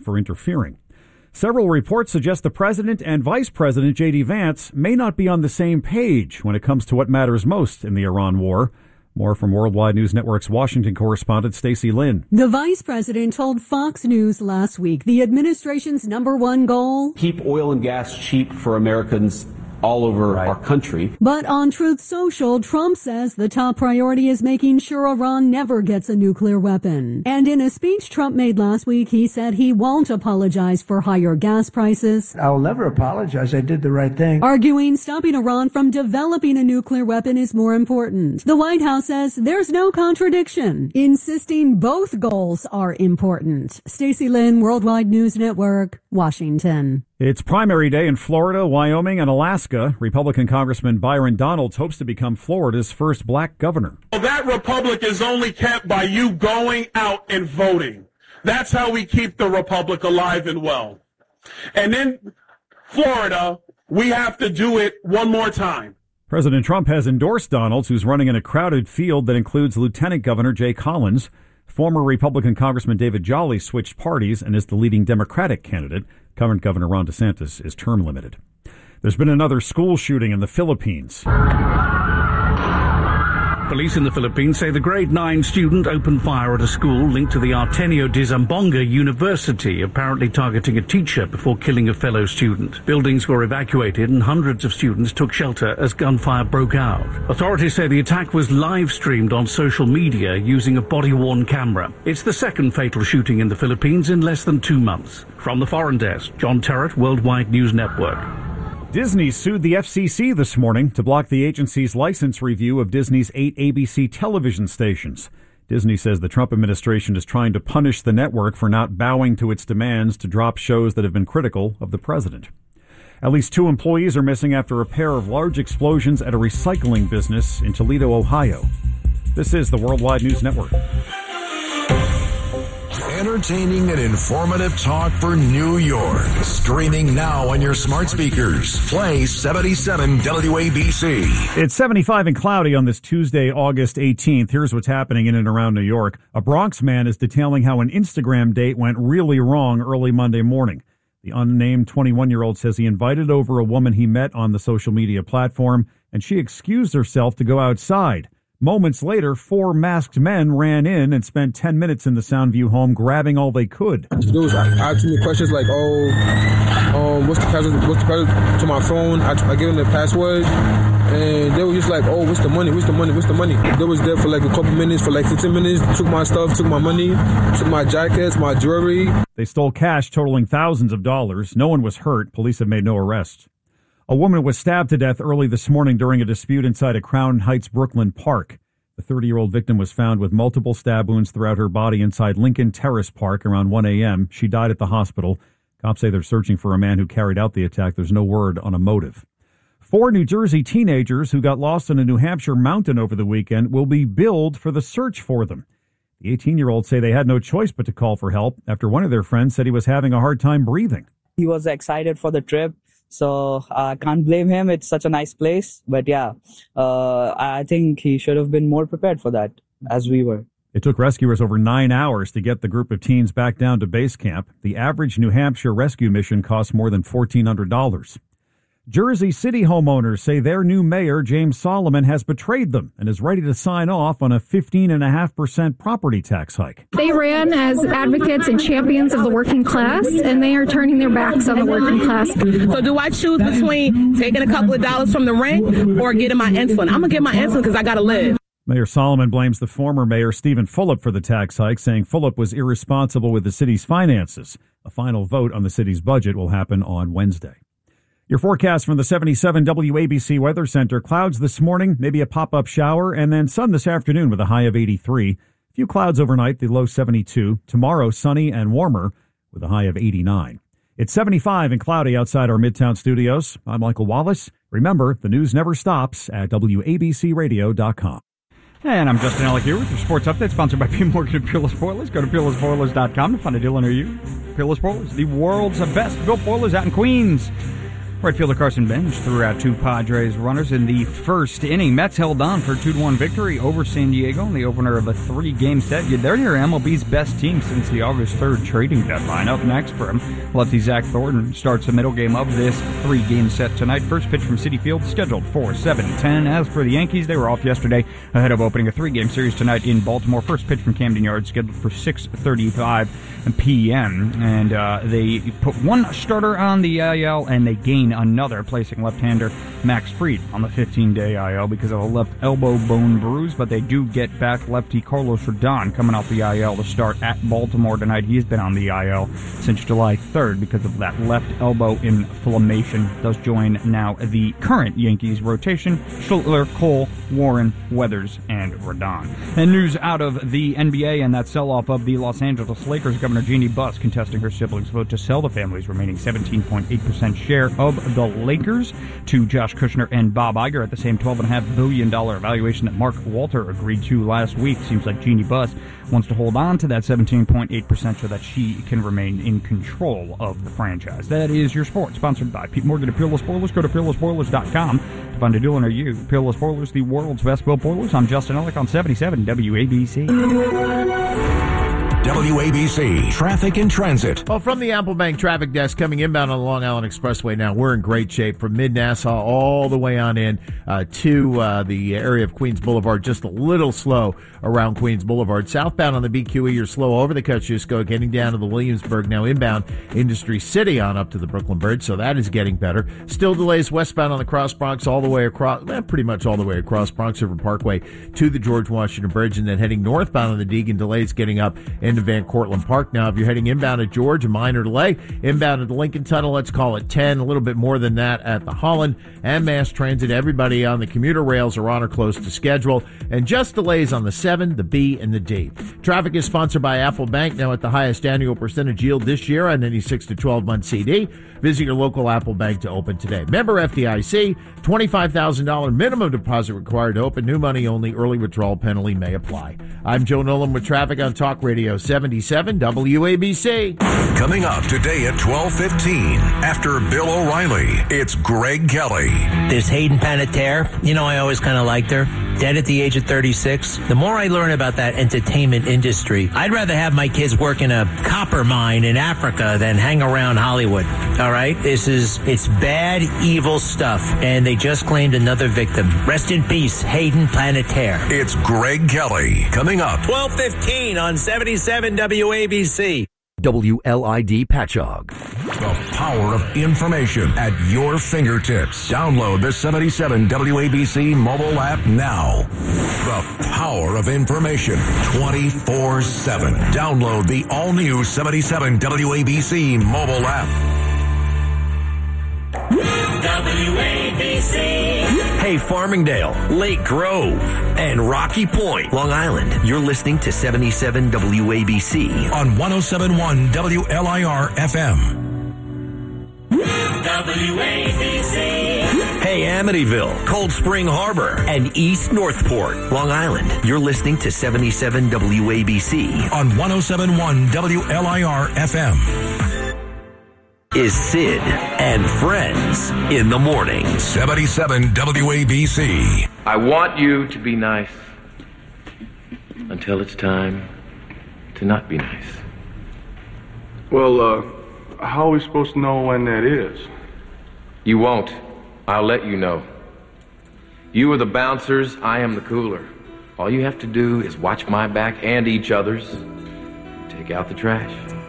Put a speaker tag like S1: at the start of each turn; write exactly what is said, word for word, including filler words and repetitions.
S1: for interfering. Several reports suggest the president and vice president, J D. Vance, may not be on the same page when it comes to what matters most in the Iran war. More from Worldwide News Network's Washington correspondent Stacey Lynn.
S2: The vice president told Fox News last week the administration's number one goal:
S3: keep oil and gas cheap for Americans all over right. our country.
S2: But on Truth Social, Trump says the top priority is making sure Iran never gets a nuclear weapon. And in a speech Trump made last week, he said he won't apologize for higher gas prices.
S4: I'll never apologize. I did the right thing.
S2: Arguing stopping Iran from developing a nuclear weapon is more important. The White House says there's no contradiction, insisting both goals are important. Stacey Lynn, Worldwide News Network, Washington.
S1: It's primary day in Florida, Wyoming, and Alaska. Republican Congressman Byron Donalds hopes to become Florida's first black governor.
S5: Well, that republic is only kept by you going out and voting. That's how we keep the republic alive and well. And in Florida, we have to do it one more time.
S1: President Trump has endorsed Donalds, who's running in a crowded field that includes Lieutenant Governor Jay Collins. Former Republican Congressman David Jolly switched parties and is the leading Democratic candidate. Current Governor Ron DeSantis is term limited. There's been another school shooting in the Philippines.
S6: Police in the Philippines say the grade nine student opened fire at a school linked to the Artenio de Zamboanga University, apparently targeting a teacher before killing a fellow student. Buildings were evacuated and hundreds of students took shelter as gunfire broke out. Authorities say the attack was live-streamed on social media using a body-worn camera. It's the second fatal shooting in the Philippines in less than two months. From the Foreign Desk, John Terrett, Worldwide News Network.
S1: Disney sued the F C C this morning to block the agency's license review of Disney's eight A B C television stations. Disney says the Trump administration is trying to punish the network for not bowing to its demands to drop shows that have been critical of the president. At least two employees are missing after a pair of large explosions at a recycling business in Toledo, Ohio. This is the Worldwide News Network.
S7: Entertaining and informative talk for New York. Streaming now on your smart speakers. Play seventy-seven W A B C.
S1: It's seventy-five and cloudy on this Tuesday, August eighteenth. Here's what's happening in and around New York. A Bronx man is detailing how an Instagram date went really wrong early Monday morning. The unnamed twenty-one-year-old says he invited over a woman he met on the social media platform, and she excused herself to go outside. Moments later, four masked men ran in and spent ten minutes in the Soundview home grabbing all they could.
S8: There was asking me questions like, oh, um, what's the password, what's the password to my phone? I, I gave them the password, and they were just like, oh, what's the money, what's the money, what's the money? They was there for like a couple minutes, for like fifteen minutes, took my stuff, took my money, took my jackets, my jewelry.
S1: They stole cash totaling thousands of dollars. No one was hurt. Police have made no arrests. A woman was stabbed to death early this morning during a dispute inside a Crown Heights Brooklyn park. The thirty-year-old victim was found with multiple stab wounds throughout her body inside Lincoln Terrace Park around one a.m. She died at the hospital. Cops say they're searching for a man who carried out the attack. There's no word on a motive. Four New Jersey teenagers who got lost in a New Hampshire mountain over the weekend will be billed for the search for them. The eighteen-year-olds say they had no choice but to call for help after one of their friends said he was having a hard time breathing.
S9: He was excited for the trip. So I uh, can't blame him. It's such a nice place. But yeah, uh, I think he should have been more prepared for that, as we were.
S1: It took rescuers over nine hours to get the group of teens back down to base camp. The average New Hampshire rescue mission cost more than fourteen hundred dollars. Jersey City homeowners say their new mayor, James Solomon, has betrayed them and is ready to sign off on a fifteen point five percent property tax hike.
S10: They ran as advocates and champions of the working class, and they are turning their backs on the working class.
S11: So do I choose between taking a couple of dollars from the rent or getting my insulin? I'm going to get my insulin because I got to live.
S1: Mayor Solomon blames the former mayor, Stephen Fulop, for the tax hike, saying Fulop was irresponsible with the city's finances. A final vote on the city's budget will happen on Wednesday. Your forecast from the seventy-seven W A B C Weather Center. Clouds this morning, maybe a pop-up shower, and then sun this afternoon with a high of eighty-three. A few clouds overnight, the low seventy-two. Tomorrow, sunny and warmer with a high of eighty-nine. It's seventy-five and cloudy outside our Midtown studios. I'm Michael Wallace. Remember, the news never stops at W A B C radio dot com.
S12: And I'm Justin Ellick here with your sports update, sponsored by P. Morgan and Peerless Boilers. Go to peerless boilers dot com to find a deal near you. Peerless Boilers, the world's best built boilers out in Queens. Right fielder Carson Bench threw out two Padres runners in the first inning. Mets held on for a two to one victory over San Diego in the opener of a three-game set. They're near M L B's best team since the August third trading deadline. Up next for him, lefty Zach Thornton starts the middle game of this three-game set tonight. First pitch from Citi Field scheduled for seven ten. As for the Yankees, they were off yesterday ahead of opening a three-game series tonight in Baltimore. First pitch from Camden Yards scheduled for six thirty-five p.m. And uh, they put one starter on the I L and they gain another, placing left-hander Max Fried on the fifteen-day I L because of a left elbow bone bruise, but they do get back lefty Carlos Rodon coming off the I L to start at Baltimore tonight. He's been on the I L since July third because of that left elbow inflammation. Does join now the current Yankees rotation: Schultler, Cole, Warren, Weathers, and Rodon. And news out of the N B A and that sell-off of the Los Angeles Lakers. Governor Jeannie Buss contesting her siblings' vote to sell the family's remaining seventeen point eight percent share of the Lakers to Josh Kushner and Bob Iger at the same twelve point five billion dollars valuation that Mark Walter agreed to last week. Seems like Jeannie Buss wants to hold on to that seventeen point eight percent so that she can remain in control of the franchise. That is your sports, sponsored by Pete Morgan at Peerless Boilers. Go to peerless boilers dot com to find a deal near you. Peerless Boilers, the world's best built boilers. I'm Justin Ellick on seventy-seven W A B C.
S7: W A B C Traffic and Transit.
S13: Well, from the Apple Bank Traffic Desk, coming inbound on the Long Island Expressway now, we're in great shape from mid-Nassau all the way on in uh, to uh, the area of Queens Boulevard. Just a little slow around Queens Boulevard. Southbound on the B Q E, you're slow over the Kosciuszko, getting down to the Williamsburg, now inbound Industry City on up to the Brooklyn Bridge, so that is getting better. Still delays westbound on the Cross Bronx all the way across, eh, pretty much all the way across Bronx River Parkway to the George Washington Bridge, and then heading northbound on the Deegan, delays getting up into Van Cortlandt Park. Now, if you're heading inbound at George, a minor delay. Inbound at the Lincoln Tunnel, let's call it ten, a little bit more than that at the Holland and Mass Transit. Everybody on the commuter rails are on or close to schedule, and just delays on the seven, the B, and the D. Traffic is sponsored by Apple Bank, now at the highest annual percentage yield this year on any six to twelve month C D. Visit your local Apple Bank to open today. Member F D I C, twenty-five thousand dollars minimum deposit required to open. New money only. Early withdrawal penalty may apply. I'm Joe Nolan with traffic on Talk Radio seventy-seven W A B C.
S7: Coming up today at twelve fifteen, after Bill O'Reilly, it's Greg Kelly.
S14: There's Hayden Panettiere. You know, I always kind of liked her. Dead at the age of thirty-six. The more I learn about that entertainment industry, I'd rather have my kids work in a copper mine in Africa than hang around Hollywood. All right? This is, it's bad, evil stuff. And they just claimed another victim. Rest in peace, Hayden Panettiere.
S7: It's Greg Kelly. Coming up.
S14: twelve fifteen on seventy-seven W A B C.
S7: W L I D Patchogue. The power of information at your fingertips. Download the seventy-seven W A B C mobile app now. The power of information twenty-four seven. Download the all-new seventy-seven W A B C mobile app.
S15: W A B C.
S14: Hey, Farmingdale, Lake Grove, and Rocky Point, Long Island. You're listening to seventy-seven W A B C
S7: on one oh seven point one W L I R F M.
S15: W A B C.
S14: Hey, Amityville, Cold Spring Harbor, and East Northport, Long Island. You're listening to seventy-seven W A B C
S7: on one oh seven point one W L I R F M.
S14: Is Sid and Friends in the morning.
S7: seventy-seven W A B C.
S16: I want you to be nice until it's time to not be nice.
S17: Well, uh, how are we supposed to know when that is?
S16: You won't. I'll let you know. You are the bouncers, I am the cooler. All you have to do is watch my back and each other's. Take out the trash.